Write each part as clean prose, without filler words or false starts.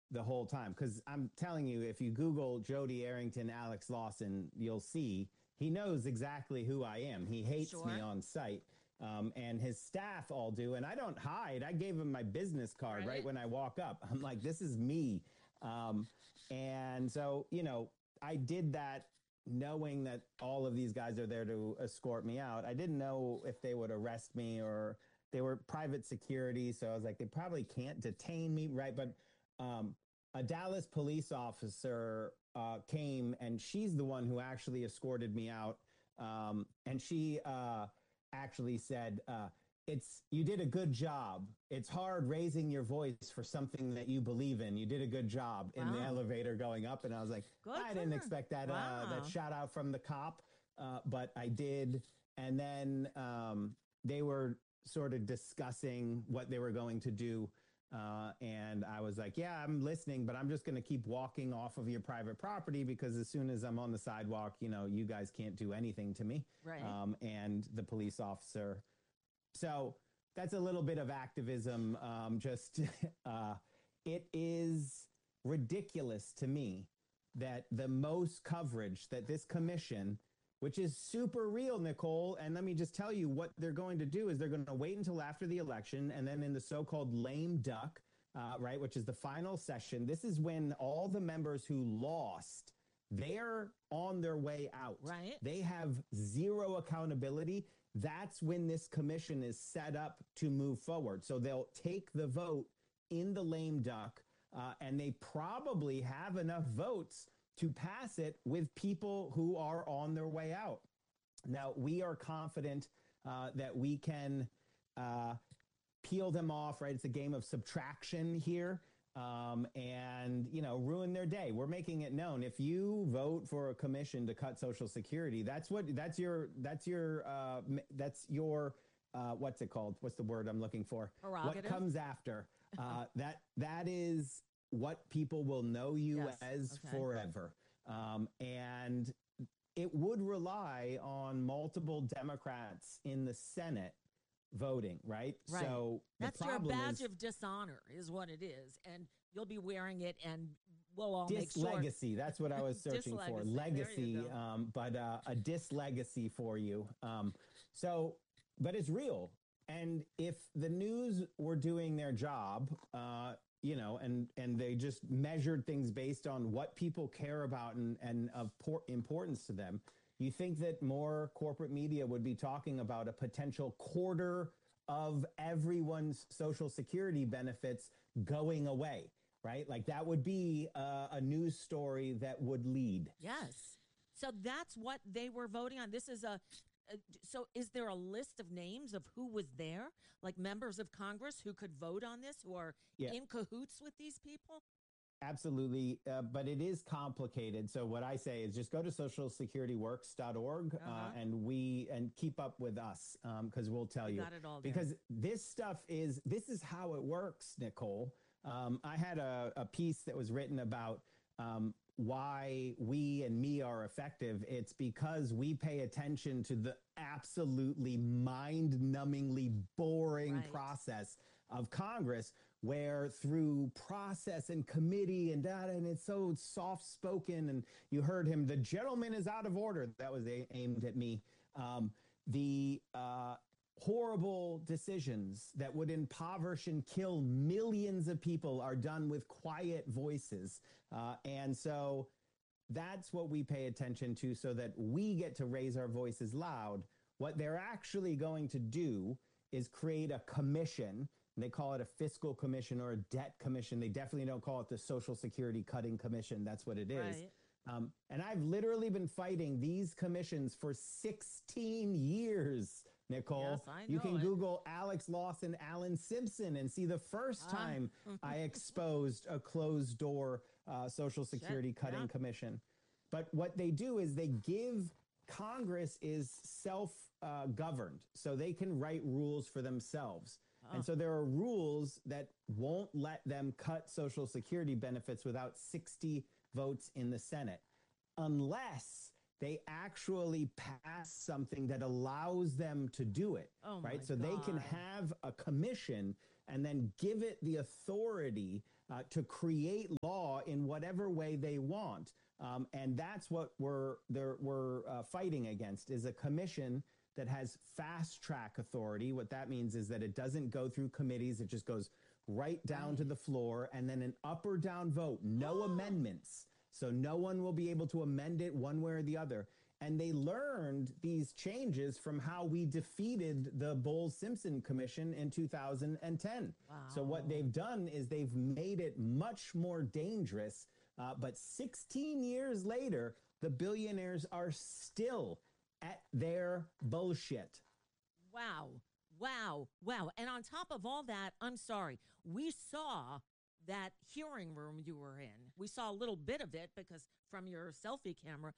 the whole time. Because I'm telling you, if you Google Jody Arrington, Alex Lawson, you'll see he knows exactly who I am. He hates me on sight. And his staff all do. And I don't hide. I gave him my business card right when I walk up. I'm like, this is me. And so, you know, I did that knowing that all of these guys are there to escort me out. I didn't know if they would arrest me, or they were private security. So I was like, they probably can't detain me. Right. But a Dallas police officer came, and she's the one who actually escorted me out. And she actually said, you did a good job. It's hard raising your voice for something that you believe in. You did a good job in the elevator going up. And I was like, I didn't expect that, that shout out from the cop. But I did. And then they were sort of discussing what they were going to do. And I was like, yeah, I'm listening, but I'm just going to keep walking off of your private property, because as soon as I'm on the sidewalk, you know, you guys can't do anything to me. Right. And the police officer. So that's a little bit of activism. It is ridiculous to me that the most coverage that this commission, which is super real, Nicole. And let me just tell you what they're going to do is they're going to wait until after the election. And then in the so-called lame duck, right, which is the final session, this is when all the members who lost, they're on their way out. Right. They have zero accountability. That's when this commission is set up to move forward. So they'll take the vote in the lame duck, and they probably have enough votes to pass it with people who are on their way out. Now, we are confident that we can peel them off, right? It's a game of subtraction here, and, you know, ruin their day. We're making it known. If you vote for a commission to cut Social Security, that's your what's it called? What's the word I'm looking for? Prerogative. What comes after? That is what people will know you as forever. And it would rely on multiple Democrats in the Senate voting, right? So that's your badge of dishonor is what it is. And you'll be wearing it, and we'll all make sure. Dislegacy, that's what I was searching for. Legacy, but a dislegacy for you. But it's real. And if the news were doing their job, you know, and they just measured things based on what people care about and of importance to them, you think that more corporate media would be talking about a potential quarter of everyone's Social Security benefits going away, right? Like that would be a news story that would lead. Yes. So that's what they were voting on. This is so is there a list of names of who was there, like members of Congress who could vote on this, who are in cahoots with these people? Absolutely. But it is complicated. So what I say is just go to socialsecurityworks.org and keep up with us, because we'll tell you. Got it all there. Because this is how it works, Nicole. I had a piece that was written about why we and me are effective. It's because we pay attention to the absolutely mind-numbingly boring process of Congress, where through process and committee and data, and it's so soft-spoken, and you heard him, the gentleman is out of order. That was aimed at me. The horrible decisions that would impoverish and kill millions of people are done with quiet voices. And so that's what we pay attention to, so that we get to raise our voices loud. What they're actually going to do is create a commission. They call it a fiscal commission or a debt commission. They definitely don't call it the Social Security Cutting Commission. That's what it is. Right. And I've literally been fighting these commissions for 16 years, Nicole. Yes, I know you can it. Google Alex Lawson, Alan Simpson, and see the first time I exposed a closed door Social Security Cutting Commission. But what they do is they give Congress is self-governed, so they can write rules for themselves. And so there are rules that won't let them cut Social Security benefits without 60 votes in the Senate, unless they actually pass something that allows them to do it, right? So they can have a commission and then give it the authority to create law in whatever way they want. And that's what we're fighting against, is a commission that has fast track authority. What that means is that it doesn't go through committees. It just goes right down to the floor, and then an up or down vote, no amendments. So no one will be able to amend it one way or the other. And they learned these changes from how we defeated the Bowles-Simpson Commission in 2010. Wow. So what they've done is they've made it much more dangerous. But 16 years later, the billionaires are still at their bullshit. Wow. Wow. Wow. And on top of all that, I'm sorry, we saw that hearing room you were in. We saw a little bit of it because from your selfie camera,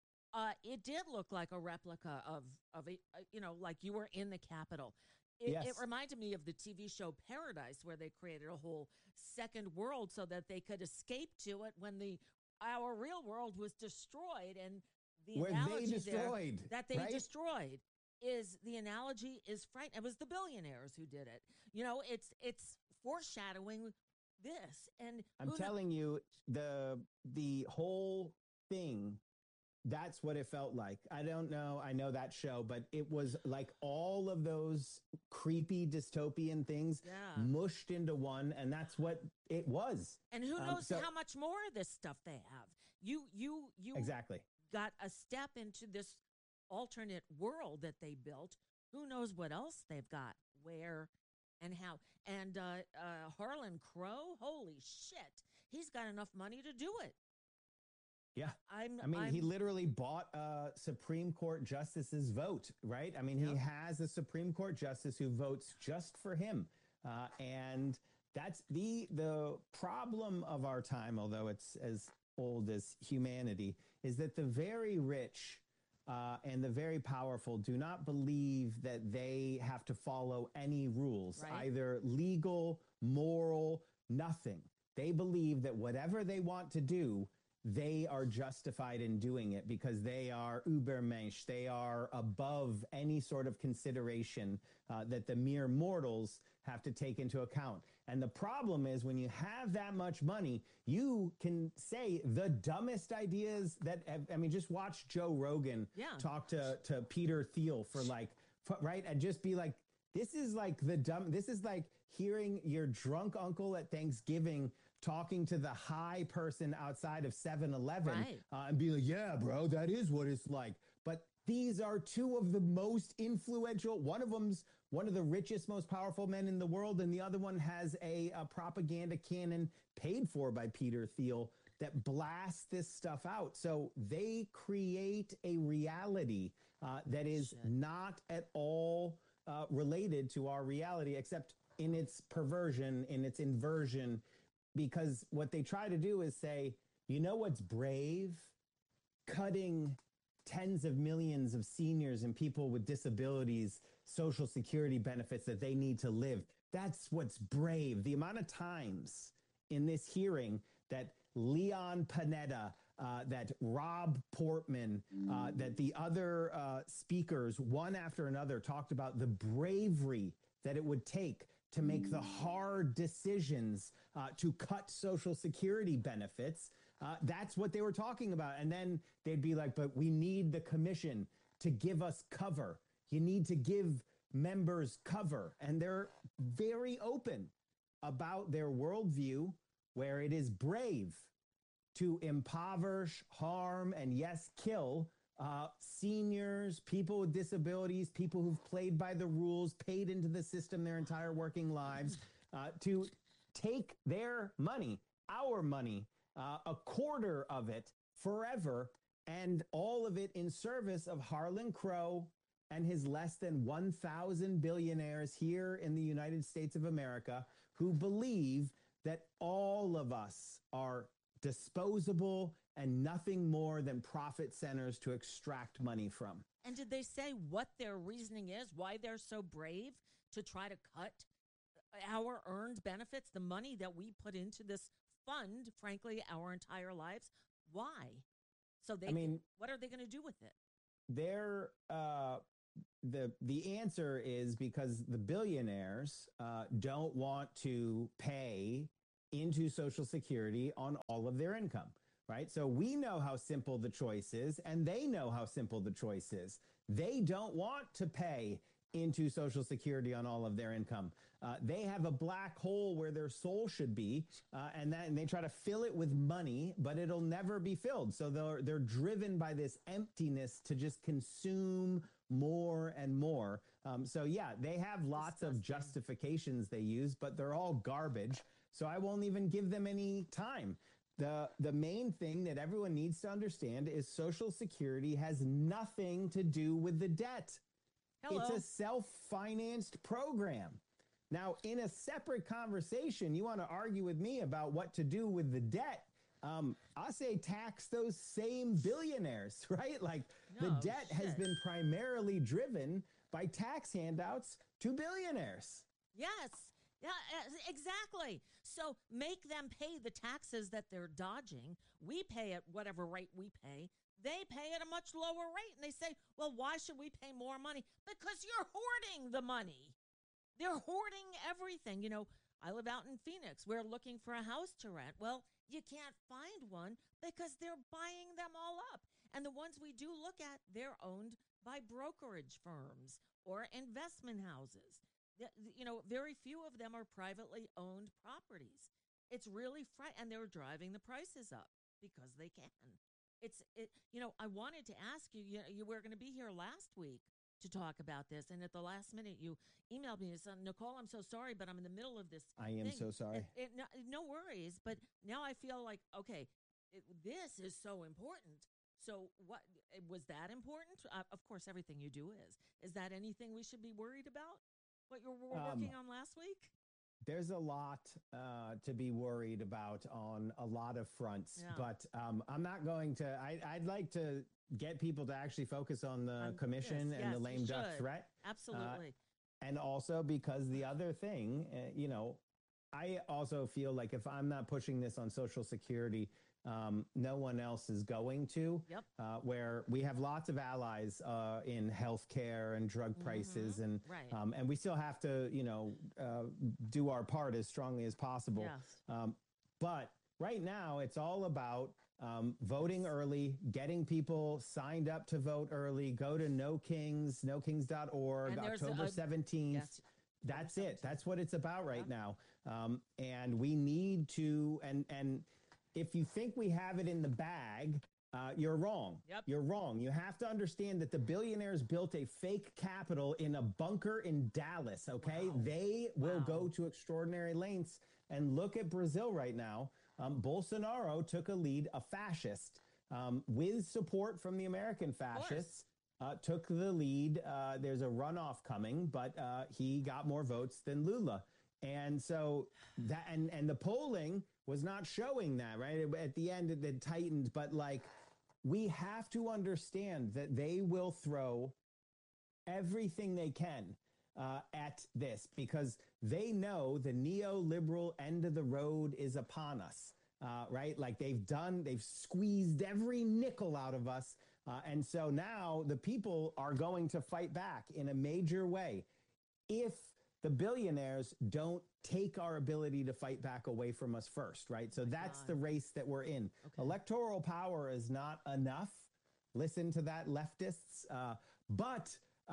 it did look like a replica of a, like you were in the Capitol. It reminded me of the TV show Paradise, where they created a whole second world so that they could escape to it when our real world was destroyed. And the analogy that they destroyed is the analogy is frightening. It was the billionaires who did it. It's foreshadowing this. And I'm telling you, the whole thing, that's what it felt like. I don't know. I know that show, but it was like all of those creepy dystopian things mushed into one, and that's what it was. And who knows how much more of this stuff they have. You exactly got a step into this alternate world that they built. Who knows what else they've got, where and how. And Harlan Crow, holy shit, he's got enough money to do it. Yeah. He literally bought a Supreme Court justice's vote, right? He has a Supreme Court justice who votes just for him. And that's the problem of our time, although it's as old as humanity, is that the very rich and the very powerful do not believe that they have to follow any rules, either legal, moral, nothing. They believe that whatever they want to do, they are justified in doing it because they are Übermensch. They are above any sort of consideration that the mere mortals have to take into account. And the problem is when you have that much money, you can say the dumbest ideas that, just watch Joe Rogan talk to Peter Thiel and just be like, this is like hearing your drunk uncle at Thanksgiving talking to the high person outside of 7-Eleven and be like, yeah, bro, that is what it's like. But these are two of the most influential. One of them's one of the richest, most powerful men in the world, and the other one has a propaganda cannon paid for by Peter Thiel that blasts this stuff out. So they create a reality that is not at all related to our reality, except in its perversion, in its inversion. Because what they try to do is say, you know what's brave? Cutting tens of millions of seniors and people with disabilities, Social Security benefits that they need to live. That's what's brave. The amount of times in this hearing that Leon Panetta, that Rob Portman, that the other speakers, one after another, talked about the bravery that it would take to make the hard decisions to cut Social Security benefits. That's what they were talking about. And then they'd be like, but we need the commission to give us cover. You need to give members cover. And they're very open about their worldview, where it is brave to impoverish, harm, and yes, kill seniors, people with disabilities, people who've played by the rules, paid into the system their entire working lives, to take their money, our money, a quarter of it forever, and all of it in service of Harlan Crow and his less than 1,000 billionaires here in the United States of America who believe that all of us are disposable and nothing more than profit centers to extract money from. And did they say what their reasoning is, why they're so brave to try to cut our earned benefits, the money that we put into this fund, frankly, our entire lives? Why? So what are they going to do with it? The answer is because the billionaires don't want to pay into Social Security on all of their income, right? So we know how simple the choice is, and they know how simple the choice is. They don't want to pay into Social Security on all of their income. They have a black hole where their soul should be, and they try to fill it with money, but it'll never be filled. So they're driven by this emptiness to just consume more and more. So yeah, they have lots of justifications they use, but they're all garbage. So I won't even give them any time. The main thing that everyone needs to understand is Social Security has nothing to do with the debt. Hello. It's a self-financed program. Now, in a separate conversation, you want to argue with me about what to do with the debt. I say tax those same billionaires, right? Like the debt has been primarily driven by tax handouts to billionaires. Yes. Yeah, exactly. So make them pay the taxes that they're dodging. We pay at whatever rate we pay. They pay at a much lower rate. And they say, well, why should we pay more money? Because you're hoarding the money. They're hoarding everything. You know, I live out in Phoenix. We're looking for a house to rent. Well, you can't find one because they're buying them all up. And the ones we do look at, they're owned by brokerage firms or investment houses. You know, very few of them are privately owned properties. It's really and they're driving the prices up because they can. You know, I wanted to ask you, you were going to be here last week to talk about this. And at the last minute, you emailed me and said, Nicole, I'm so sorry, but I'm in the middle of this. I am so sorry. No worries. But now I feel like, okay, this is so important. So what was that important? Of course, everything you do is. Is that anything we should be worried about? What you were working on last week? There's a lot to be worried about on a lot of fronts, but I'm not going to. I'd like to get people to actually focus on the commission and the lame duck threat. Absolutely. And also because the other thing, you know, I also feel like if I'm not pushing this on Social Security, no one else is going to. Yep. Where we have lots of allies in healthcare and drug prices, and we still have to, you know, do our part as strongly as possible. Yes. But right now, it's all about voting early, getting people signed up to vote early. Go to nokings.org, October 17th. Yes. That's it. That's what it's about right now. And we need to, and if you think we have it in the bag, you're wrong. Yep. You're wrong. You have to understand that the billionaires built a fake capital in a bunker in Dallas, okay? Wow. They will go to extraordinary lengths. And look at Brazil right now. Bolsonaro took a lead, a fascist, with support from the American fascists, took the lead. There's a runoff coming, but he got more votes than Lula. And so that, and the polling was not showing that, right? At the end, it tightened, but like, we have to understand that they will throw everything they can at this because they know the neoliberal end of the road is upon us, right? Like they've squeezed every nickel out of us. And so now the people are going to fight back in a major way. If the billionaires don't take our ability to fight back away from us first, right? So that's the race that we're in. Okay. Electoral power is not enough. Listen to that, leftists. But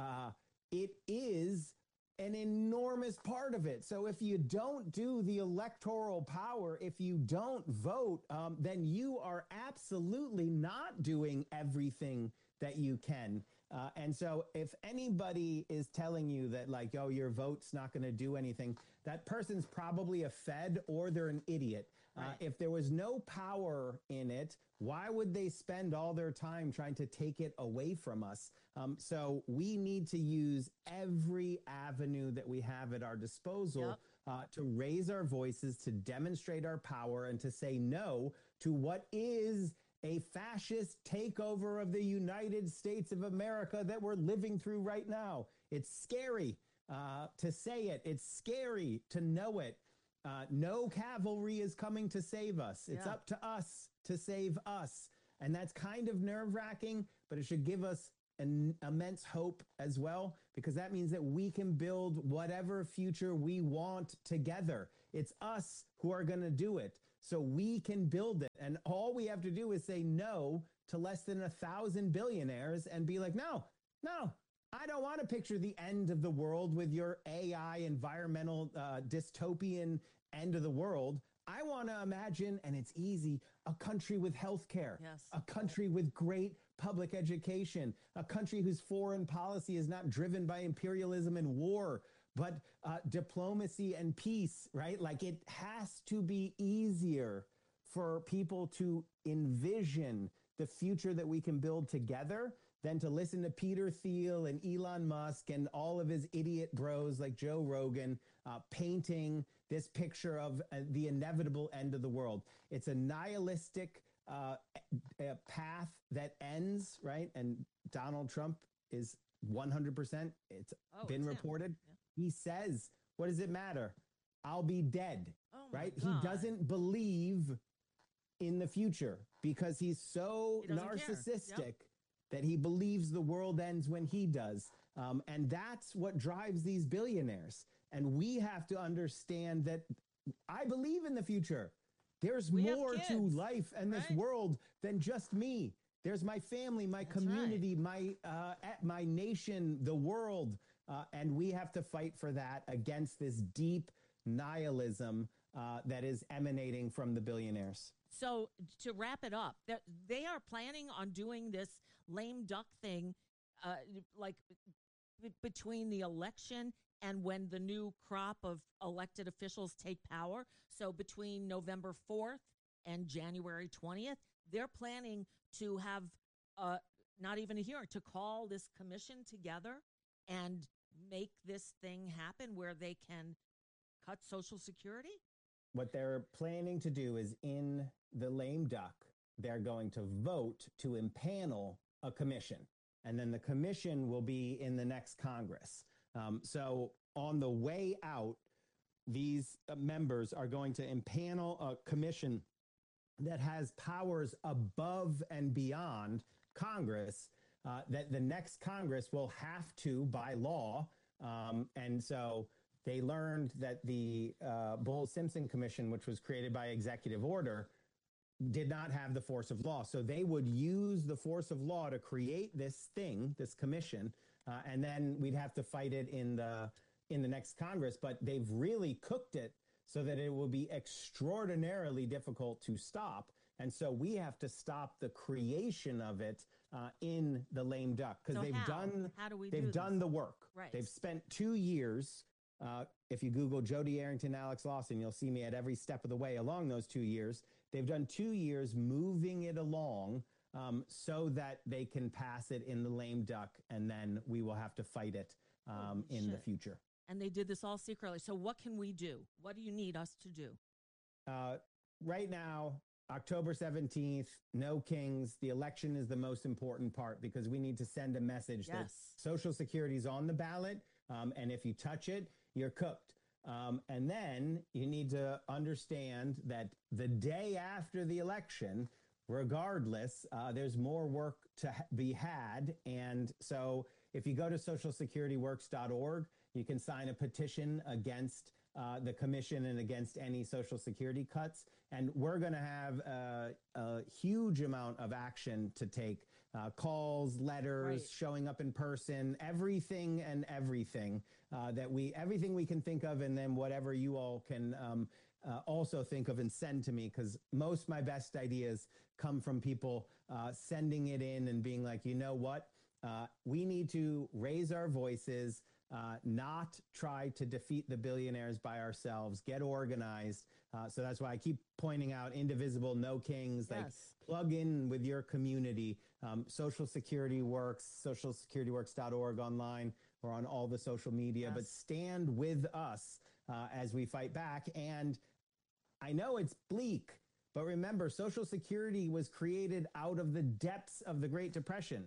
it is an enormous part of it. So if you don't do the electoral power, if you don't vote, then you are absolutely not doing everything that you can. And so if anybody is telling you that like, oh, your vote's not going to do anything, that person's probably a Fed or they're an idiot. Right. If there was no power in it, why would they spend all their time trying to take it away from us? So we need to use every avenue that we have at our disposal to raise our voices, to demonstrate our power, and to say no to what is a fascist takeover of the United States of America that we're living through right now. It's scary to say it. It's scary to know it. No cavalry is coming to save us. It's up to us to save us. And that's kind of nerve-wracking, but it should give us an immense hope as well, because that means that we can build whatever future we want together. It's us who are going to do it. So we can build it. And all we have to do is say no to less than 1,000 billionaires and be like, no, I don't want to picture the end of the world with your AI environmental dystopian end of the world. I want to imagine, and it's easy, a country with healthcare, a country with great public education, a country whose foreign policy is not driven by imperialism and war, but diplomacy and peace, right? Like, it has to be easier for people to envision the future that we can build together than to listen to Peter Thiel and Elon Musk and all of his idiot bros like Joe Rogan painting this picture of the inevitable end of the world. It's a nihilistic path that ends, right? And Donald Trump is 100%. It's been reported. Yeah. He says, what does it matter? I'll be dead, right? He doesn't believe in the future because he's so narcissistic that he believes the world ends when he does. And that's what drives these billionaires. And we have to understand that I believe in the future. There's more to life and this world than just me. There's my family, my community, my nation, the world. And we have to fight for that against this deep nihilism that is emanating from the billionaires. So to wrap it up, they are planning on doing this lame duck thing like between the election and when the new crop of elected officials take power. So between November 4th and January 20th, they're planning to have not even a hearing, to call this commission together and make this thing happen where they can cut Social Security? What they're planning to do is, in the lame duck, they're going to vote to impanel a commission. And then the commission will be in the next Congress. So on the way out, these members are going to impanel a commission that has powers above and beyond Congress, that the next Congress will have to, by law. And so they learned that the Bowles-Simpson Commission, which was created by executive order, did not have the force of law. So they would use the force of law to create this thing, this commission, and then we'd have to fight it in the next Congress. But they've really cooked it so that it will be extraordinarily difficult to stop. And so we have to stop the creation of it in the lame duck, because they've done the work. Right. They've spent 2 years. If you Google Jody Arrington, Alex Lawson, you'll see me at every step of the way along those 2 years. They've done 2 years moving it along so that they can pass it in the lame duck, and then we will have to fight it in the future. And they did this all secretly. So what can we do? What do you need us to do? Right now, October 17th, no kings. The election is the most important part, because we need to send a message that Social Security is on the ballot. And if you touch it, you're cooked. And then you need to understand that the day after the election, regardless, there's more work to be had. And so if you go to socialsecurityworks.org, you can sign a petition against the commission and against any Social Security cuts. And we're going to have a huge amount of action to take, calls, letters, showing up in person, everything everything we can think of. And then whatever you all can also think of and send to me, because most of my best ideas come from people sending it in and being like, you know what, we need to raise our voices, not try to defeat the billionaires by ourselves, get organized. So that's why I keep pointing out Indivisible, No Kings, like plug in with your community. Social Security Works, socialsecurityworks.org online or on all the social media, but stand with us as we fight back. And I know it's bleak, but remember, Social Security was created out of the depths of the Great Depression.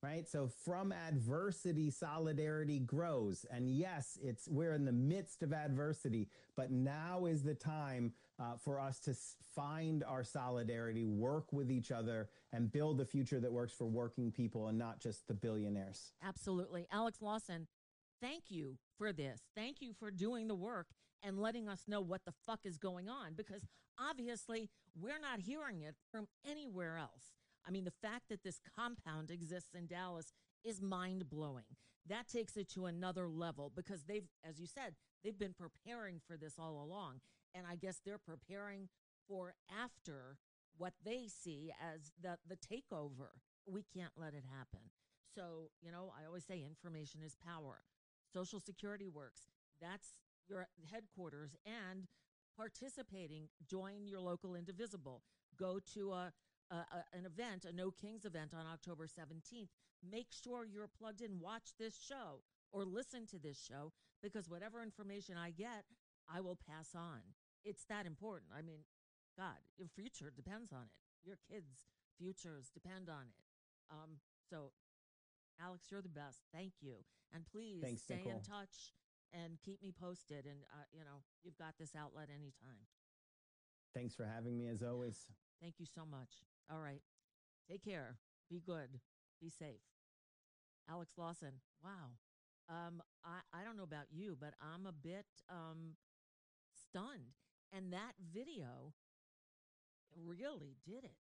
right? So from adversity, solidarity grows. And yes, we're in the midst of adversity, but now is the time for us to find our solidarity, work with each other, and build a future that works for working people and not just the billionaires. Absolutely. Alex Lawson, thank you for this. Thank you for doing the work and letting us know what the fuck is going on, because obviously we're not hearing it from anywhere else. I mean, the fact that this compound exists in Dallas is mind-blowing. That takes it to another level because they've, as you said, they've been preparing for this all along. And I guess they're preparing for after what they see as the takeover. We can't let it happen. So, I always say information is power. Social Security works. That's your headquarters. And participating, join your local Indivisible. Go to an event, a No Kings event on October 17th. Make sure you're plugged in. Watch this show or listen to this show, because whatever information I get, I will pass on. It's that important. I mean, God, your future depends on it. Your kids' futures depend on it. So, Alex, you're the best. Thank you. And please stay in touch and keep me posted. And, you've got this outlet anytime. Thanks for having me, as always. Thank you so much. All right. Take care. Be good. Be safe. Alex Lawson. Wow. I don't know about you, but I'm a bit stunned. And that video really did it.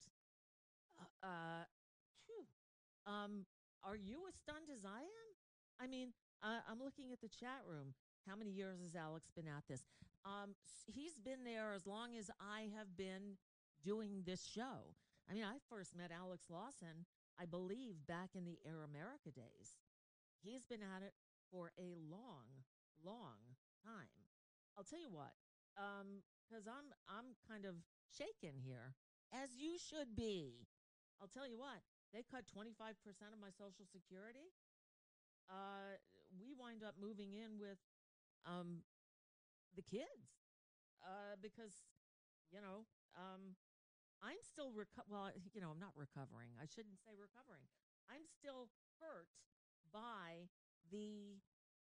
Are you as stunned as I am? I mean, I'm looking at the chat room. How many years has Alex been at this? He's been there as long as I have been doing this show. I mean, I first met Alex Lawson, I believe, back in the Air America days. He's been at it for a long, long time. I'll tell you what, because I'm kind of shaken here, as you should be. I'll tell you what, they cut 25% of my Social Security. We wind up moving in with the kids because, I'm still I'm not recovering. I shouldn't say recovering. I'm still hurt by the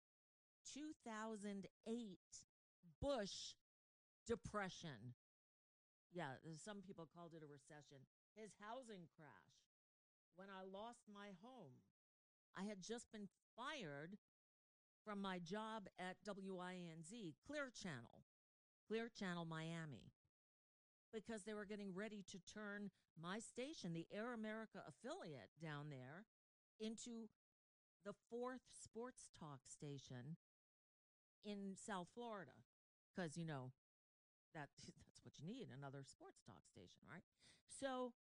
2008 Bush depression. Yeah, some people called it a recession. His housing crash. When I lost my home, I had just been fired from my job at WINZ, Clear Channel Miami, because they were getting ready to turn my station, the Air America affiliate down there, into the 4th sports talk station in South Florida. Because, that's what you need, another sports talk station, right? So,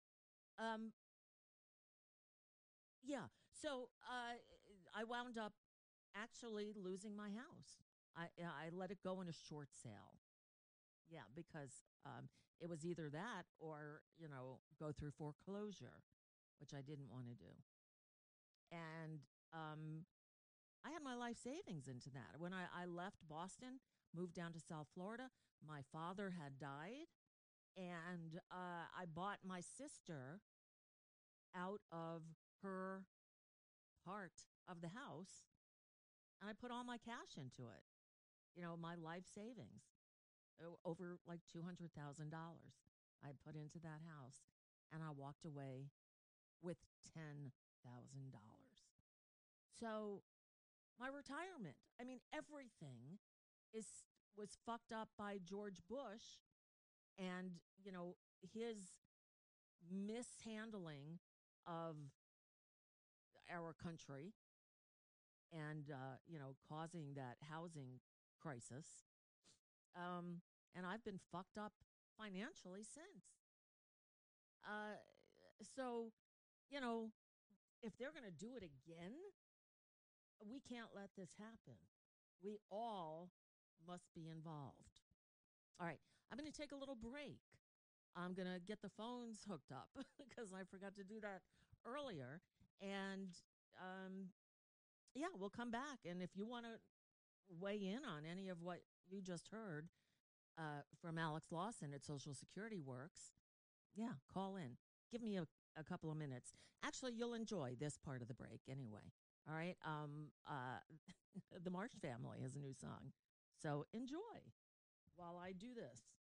I wound up actually losing my house. I let it go in a short sale. Yeah, because it was either that or, go through foreclosure, which I didn't want to do. And I had my life savings into that. When I left Boston, moved down to South Florida, my father had died, and I bought my sister out of her part of the house, and I put all my cash into it, my life savings, over like $200,000 I put into that house, and I walked away with $10,000. So my retirement, I mean, everything was fucked up by George Bush and, his mishandling of our country and, causing that housing crisis. And I've been fucked up financially since. So, if they're going to do it again, we can't let this happen. We all must be involved. All right, I'm going to take a little break. I'm going to get the phones hooked up because I forgot to do that earlier. And, we'll come back. And if you want to weigh in on any of what you just heard from Alex Lawson at Social Security Works, call in. Give me a a couple of minutes. Actually, you'll enjoy this part of the break anyway. All right. The Marsh Family has a new song. So enjoy while I do this.